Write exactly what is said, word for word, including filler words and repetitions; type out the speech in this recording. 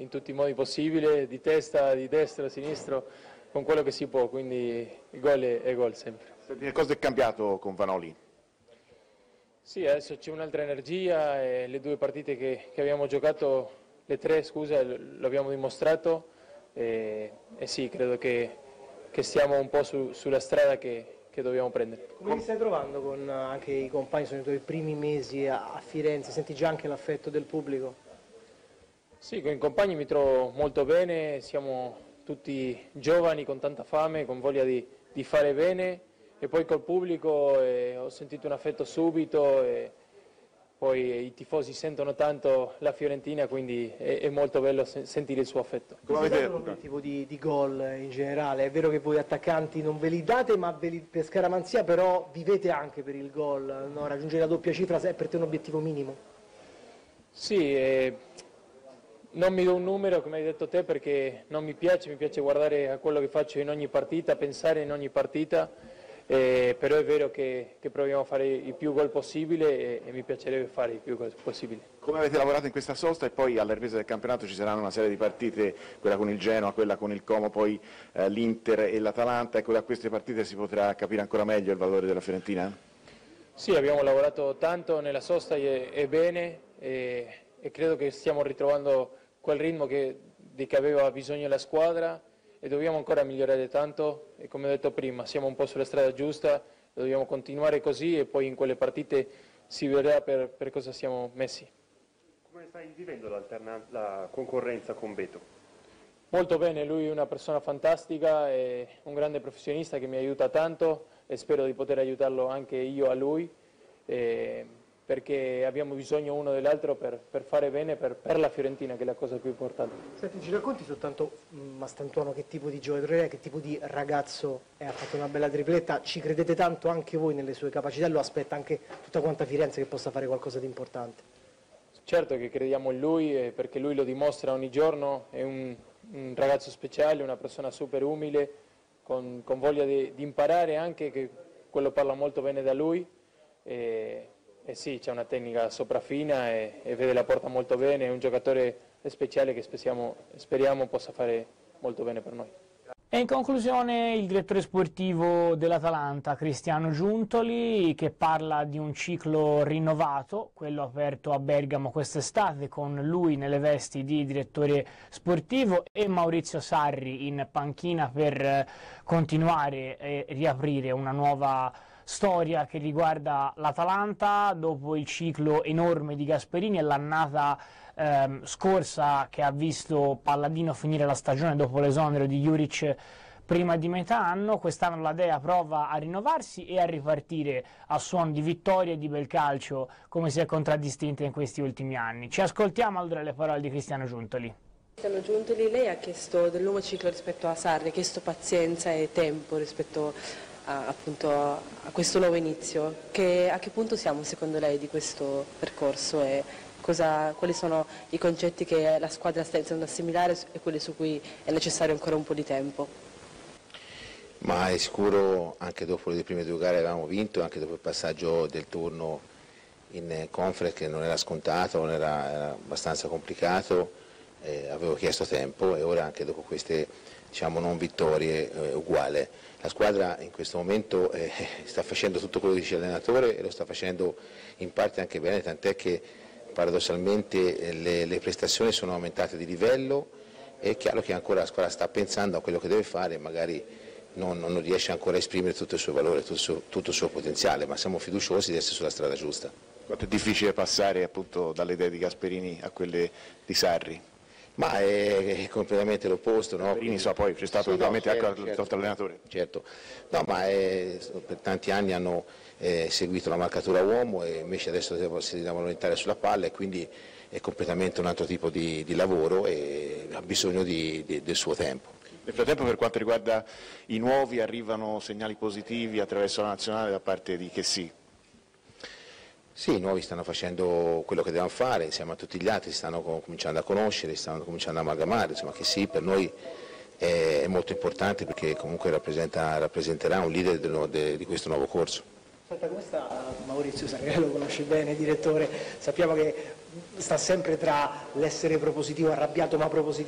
in tutti i modi possibili, di testa, di destra, sinistro, con quello che si può, quindi il gol è, è gol sempre. Che cosa è cambiato con Vanoli? Sì, adesso c'è un'altra energia e le due partite che, che abbiamo giocato, le tre scusa, l'abbiamo dimostrato e, e sì, credo che, che stiamo un po' su, sulla strada che, che dobbiamo prendere. Come ti stai trovando con anche i compagni? Sono i tuoi primi mesi a, a Firenze, senti già anche l'affetto del pubblico? Sì, con i compagni mi trovo molto bene, siamo tutti giovani con tanta fame, con voglia di, di fare bene e poi col pubblico eh, ho sentito un affetto subito e poi i tifosi sentono tanto la Fiorentina, quindi è, è molto bello sen- sentire il suo affetto. Qual è l'obiettivo di, di gol in generale? È vero che voi attaccanti non ve li date, ma ve li, per scaramanzia però vivete anche per il gol, no? Raggiungere la doppia cifra è per te un obiettivo minimo? Sì, eh, non mi do un numero come hai detto te perché non mi piace, mi piace guardare a quello che faccio in ogni partita, pensare in ogni partita. Eh, però è vero che, che proviamo a fare i più gol possibile e, e mi piacerebbe fare i più gol possibili. Come avete lavorato in questa sosta e poi alla ripresa del campionato ci saranno una serie di partite, quella con il Genoa, quella con il Como, poi eh, l'Inter e l'Atalanta, ecco, da queste partite si potrà capire ancora meglio il valore della Fiorentina? Sì, abbiamo lavorato tanto nella sosta e, e bene e, e credo che stiamo ritrovando quel ritmo che, di che aveva bisogno la squadra e dobbiamo ancora migliorare tanto e come ho detto prima siamo un po' sulla strada giusta, dobbiamo continuare così e poi in quelle partite si vedrà per, per cosa siamo messi. Come stai vivendo la concorrenza con Beto? Molto bene, lui è una persona fantastica, è un grande professionista che mi aiuta tanto e spero di poter aiutarlo anche io a lui eh, perché abbiamo bisogno uno dell'altro per, per fare bene per, per la Fiorentina, che è la cosa più importante. Senti, ci racconti soltanto Mastantuono che tipo di giocatore è, che tipo di ragazzo è, ha fatto una bella tripletta, ci credete tanto anche voi nelle sue capacità e lo aspetta anche tutta quanta Firenze che possa fare qualcosa di importante? Certo che crediamo in lui eh, perché lui lo dimostra ogni giorno, è un, un ragazzo speciale, una persona super umile, con, con voglia di, di imparare anche, che quello parla molto bene da lui. E, e sì, c'è una tecnica sopraffina e, e vede la porta molto bene, è un giocatore speciale che speriamo, speriamo possa fare molto bene per noi. E in conclusione il direttore sportivo dell'Atalanta, Cristiano Giuntoli, che parla di un ciclo rinnovato, quello aperto a Bergamo quest'estate, con lui nelle vesti di direttore sportivo e Maurizio Sarri in panchina per continuare e riaprire una nuova storia che riguarda l'Atalanta dopo il ciclo enorme di Gasperini e l'annata ehm, scorsa che ha visto Palladino finire la stagione dopo l'esonero di Juric prima di metà anno. Quest'anno la Dea prova a rinnovarsi e a ripartire a suon di vittorie e di bel calcio come si è contraddistinta in questi ultimi anni. Ci ascoltiamo allora le parole di Cristiano Giuntoli. Cristiano Giuntoli, lei ha chiesto del nuovo ciclo rispetto a Sarri, ha chiesto pazienza e tempo rispetto a, appunto, a questo nuovo inizio. Che, a che punto siamo secondo lei di questo percorso e cosa, quali sono i concetti che la squadra sta iniziando ad assimilare e quelli su cui è necessario ancora un po' di tempo? Ma è sicuro, anche dopo le prime due gare avevamo vinto, anche dopo il passaggio del turno in conference che non era scontato, non era, era abbastanza complicato, eh, avevo chiesto tempo e ora anche dopo queste diciamo, non vittorie eh, uguale. La squadra in questo momento eh, sta facendo tutto quello che dice l'allenatore e lo sta facendo in parte anche bene, tant'è che paradossalmente eh, le, le prestazioni sono aumentate di livello. È chiaro che ancora la squadra sta pensando a quello che deve fare e magari non, non riesce ancora a esprimere tutto il suo valore, tutto il suo, tutto il suo potenziale, ma siamo fiduciosi di essere sulla strada giusta. Quanto è difficile passare appunto dalle idee di Gasperini a quelle di Sarri? Ma è, è completamente l'opposto, no? Gasperini so poi c'è stato sì, naturalmente no, anche certo, il certo, nostro allenatore. Certo, no, ma è, per tanti anni hanno eh, seguito la marcatura uomo e invece adesso si devono orientare sulla palla e quindi è completamente un altro tipo di, di lavoro e ha bisogno di, di, del suo tempo. Nel frattempo per quanto riguarda i nuovi arrivano segnali positivi attraverso la nazionale da parte di Chessy? Sì, i nuovi stanno facendo quello che devono fare, insieme a tutti gli altri, stanno cominciando a conoscere, stanno cominciando a amalgamare, insomma Chessy per noi è, è molto importante perché comunque rappresenta, rappresenterà un leader del, de, di questo nuovo corso. Aspetta, come sta Maurizio Sarri? Lo conosce bene, direttore, sappiamo che sta sempre tra l'essere propositivo, arrabbiato ma propositivo.